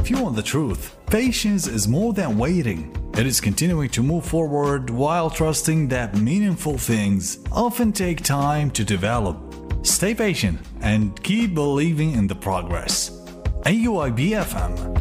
If you want the truth, patience is more than waiting. It is continuing to move forward while trusting that meaningful things often take time to develop. Stay patient and keep believing in the progress. AUIB FM